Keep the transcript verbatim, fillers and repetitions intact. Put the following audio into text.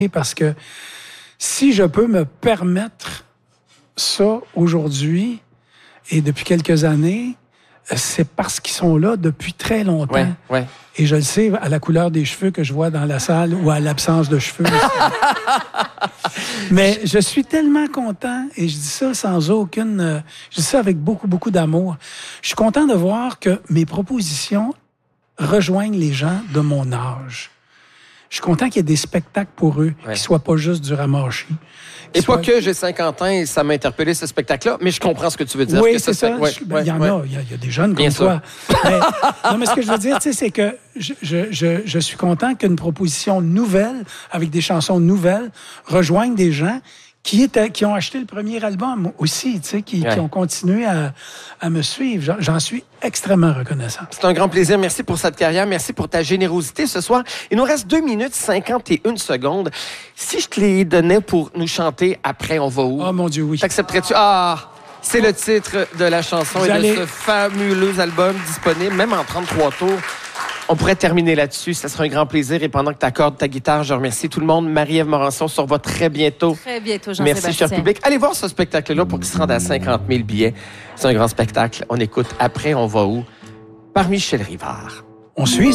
Parce que si je peux me permettre ça aujourd'hui et depuis quelques années, c'est parce qu'ils sont là depuis très longtemps. Ouais, ouais. Et je le sais à la couleur des cheveux que je vois dans la salle ou à l'absence de cheveux. Mais je suis tellement content, et je dis ça sans aucune... Je dis ça avec beaucoup, beaucoup d'amour. Je suis content de voir que mes propositions rejoignent les gens de mon âge. Je suis content qu'il y ait des spectacles pour eux, ouais. qui ne soient pas juste du ramassis. Et soient... pas que j'ai cinquante ans et ça m'a interpellé ce spectacle-là, mais je comprends ce que tu veux dire. Oui, que c'est ça. Ouais, je... ben, ouais, il y en ouais. a, il y a, il y a des jeunes Bien comme sûr. toi. Mais, non, mais ce que je veux dire, tu sais, c'est que je, je, je, je suis content qu'une proposition nouvelle, avec des chansons nouvelles, rejoigne des gens qui, étaient, qui ont acheté le premier album aussi, tu sais, qui, ouais. qui ont continué à, à me suivre. J'en, j'en suis extrêmement reconnaissant. C'est un grand plaisir. Merci pour cette carrière. Merci pour ta générosité ce soir. Il nous reste deux minutes cinquante et une secondes. Si je te les donnais pour nous chanter Après, on va où? Oh mon Dieu, oui. T'accepterais-tu? Ah! C'est le titre de la chanson Vous et allez... de ce fabuleux album disponible, même en trente-trois tours. On pourrait terminer là-dessus. Ça serait un grand plaisir. Et pendant que tu accordes ta guitare, je remercie tout le monde. Marie-Ève Morançon se revoit très bientôt. Très bientôt, Jean-Sébastien. Merci, cher public. Allez voir ce spectacle-là pour qu'il se rende à cinquante mille billets. C'est un grand spectacle. On écoute Après, on va où? Par Michel Rivard. On suit